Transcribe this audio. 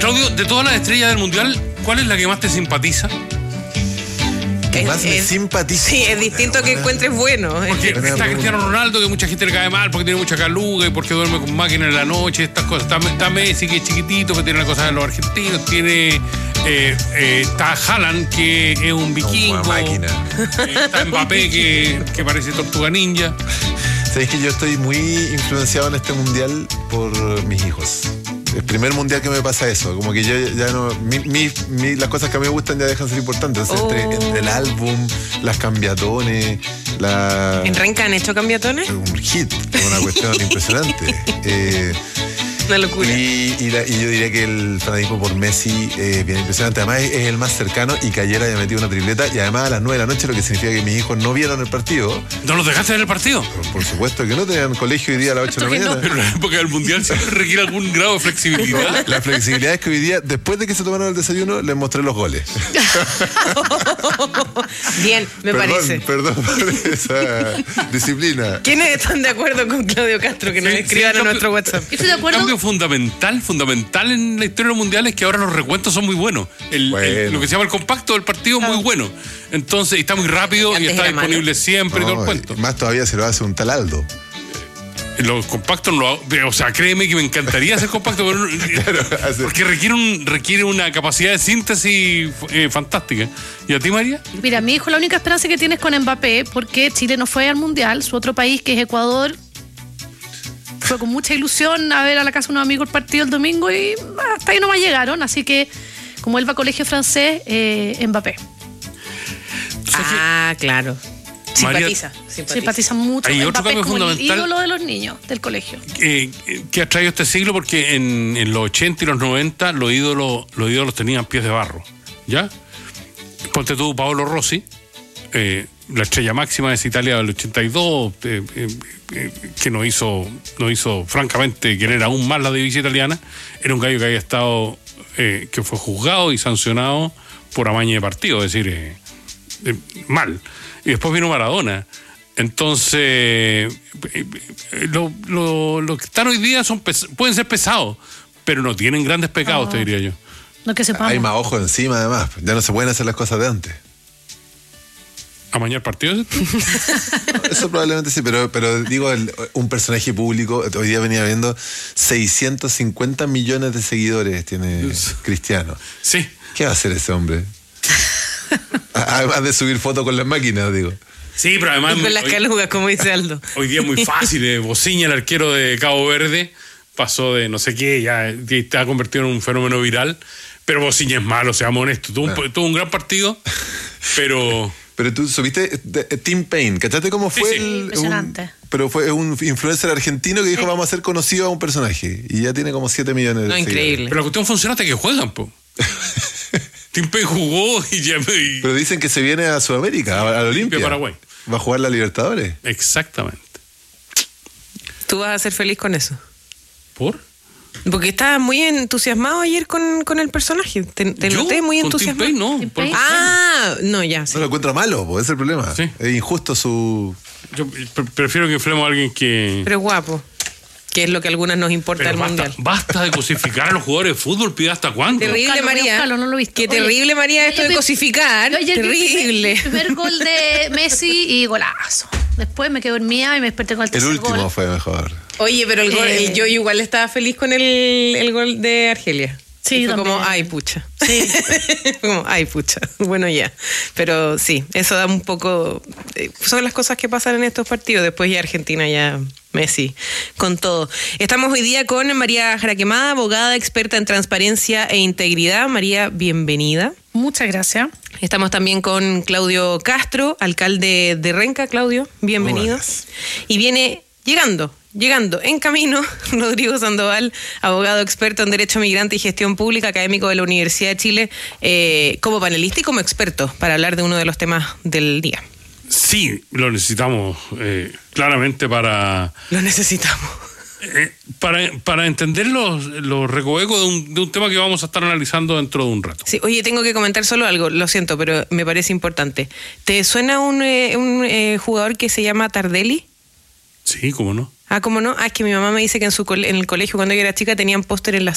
Claudio, de todas las estrellas del Mundial, ¿cuál es la que más te simpatiza? Que más me simpatiza. Sí, es distinto que encuentres bueno. Porque está Cristiano Ronaldo, que mucha gente le cae mal porque tiene mucha caluga y porque duerme con máquina en la noche, estas cosas. Está Messi, que es chiquitito, que tiene una cosa de los argentinos. Está Haaland, que es un vikingo. Una máquina. Está Mbappé, que parece Tortuga Ninja. Sabes que yo estoy muy influenciado en este mundial por mis hijos. El primer mundial que me pasa eso, como que yo ya no. Las cosas que a mí me gustan ya dejan de ser importantes. Entonces, entre el álbum, las cambiatones, ¿En Renca han hecho cambiatones? Un hit, una cuestión impresionante. Una locura. Y yo diría que el fanatismo por Messi es bien impresionante. Además es el más cercano, y que ayer haya metido una tripleta, y además a las 9 de la noche, lo que significa que mis hijos no vieron el partido. ¿No los dejaste ver el partido? Pero por supuesto que no, tenían colegio hoy día a las 8 de la mañana. Pero en la época del Mundial siempre requiere algún grado de flexibilidad. La flexibilidad es que hoy día, después de que se tomaron el desayuno, les mostré los goles. Bien, me parece. Perdón por esa disciplina. ¿Quiénes están de acuerdo con Claudio Castro? Que nos escriban a nuestro WhatsApp. Estoy de acuerdo. Un cambio fundamental en la historia de los mundiales es que ahora los recuentos son muy buenos. Lo que se llama el compacto del partido es muy bueno. Entonces está muy rápido y está disponible siempre y todo el cuento. Más todavía se lo hace un tal Aldo. Los compactos no lo hago. O sea, créeme que me encantaría hacer compacto, pero porque requiere una capacidad de síntesis fantástica. ¿Y a ti, María? Mira, mi hijo la única esperanza que tiene es con Mbappé, porque Chile no fue al Mundial. Su otro país, que es Ecuador, fue con mucha ilusión a ver a la casa de unos amigos el partido el domingo y hasta ahí nomás llegaron. Así que, como él va a colegio francés, Mbappé. Claro. Simpatiza mucho. Hay otro Mbappé cambio como fundamental, el ídolo de los niños del colegio. Que ha traído este siglo, porque en los 80 y los 90 los ídolos tenían pies de barro. ¿Ya? Ponte tú, Paolo Rossi, la estrella máxima es Italia del 82, que nos hizo francamente querer aún más la divisa italiana. Era un gallo que había estado, que fue juzgado y sancionado por amaño de partido, es decir, mal. Y después vino Maradona. Entonces, lo que están hoy día pueden ser pesados, pero no tienen grandes pecados, te diría yo. No que sepamos. Hay más ojo encima, además. Ya no se pueden hacer las cosas de antes. ¿Amañar partidos? Eso probablemente sí, pero digo, un personaje público, hoy día venía viendo 650 millones de seguidores tiene Cristiano. Sí. ¿Qué va a hacer ese hombre? Además de subir fotos con las máquinas, digo. Sí, pero además... Con las calugas, como dice Aldo. Hoy día es muy fácil. Bociña, el arquero de Cabo Verde, pasó de no sé qué, ya está convertido en un fenómeno viral. Pero Bociña es malo, seamos honestos. Tuvo un gran partido, pero... Pero tú subiste Tim Payne, ¿cachaste cómo fue? Sí. Impresionante. Pero fue un influencer argentino que dijo, vamos a hacer conocido a un personaje. Y ya tiene como 7 millones de seguidores. Increíble. Pero la cuestión funciona hasta que juegan, po. Tim Payne jugó y ya... Pero dicen que se viene a Sudamérica, a la Olimpia. Paraguay. ¿Va a jugar la Libertadores? Exactamente. ¿Tú vas a ser feliz con eso? ¿Por? Porque estabas muy entusiasmado ayer con el personaje. Te noté muy entusiasmado. Tim Payne, no. Tim Payne. No, ya. Sí. No lo encuentra malo, pues, ese es el problema. Sí. Es injusto su... Yo prefiero que inflemos a alguien que... Pero es guapo. Que es lo que a algunas nos importa Pero el mundial. basta de cosificar a los jugadores de fútbol, pida hasta cuándo. Terrible, Buscalo, María. buscalo, no lo he visto. Qué Oye, terrible, María, esto de cosificar. Terrible. El primer gol de Messi y golazo. Después me quedé dormida y me desperté con el El tercer último gol. fue mejor. Oye, pero el gol, yo igual estaba feliz con el gol de Argelia. Sí, y fue también. como, ay, pucha. Sí. Fue como, ay, pucha. Bueno, ya. Pero sí, eso da un poco... son las cosas que pasan en estos partidos. Después ya Argentina, ya Messi, con todo. Estamos hoy día con María Jaraquemada, abogada experta en transparencia e integridad. María, bienvenida. Muchas gracias. Estamos también con Claudio Castro, alcalde de Renca. Claudio, bienvenido. Buenas. Y viene llegando en camino, Rodrigo Sandoval, abogado experto en Derecho Migrante y Gestión Pública, académico de la Universidad de Chile, como panelista y como experto para hablar de uno de los temas del día. Sí, lo necesitamos claramente para... Lo necesitamos. Para entender los recovecos de un tema que vamos a estar analizando dentro de un rato. Sí, oye, tengo que comentar solo algo, lo siento, pero me parece importante. ¿Te suena un jugador que se llama Tardelli? Sí, ¿cómo no? ¿Cómo no? Es que mi mamá me dice que en el colegio cuando yo era chica tenían póster en la